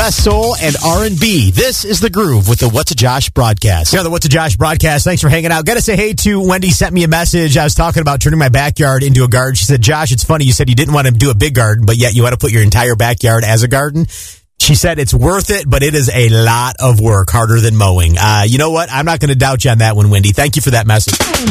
best soul and R&B. This is The Groove with the What's a Josh broadcast. Here on the What's a Josh broadcast, thanks for hanging out. Got to say hey to Wendy, sent me a message. I was talking about turning my backyard into a garden. She said, Josh, it's funny. You said you didn't want to do a big garden, but yet you want to put your entire backyard as a garden. She said it's worth it, but it is a lot of work, harder than mowing. You know what? I'm not going to doubt you on that one, Wendy. Thank you for that message.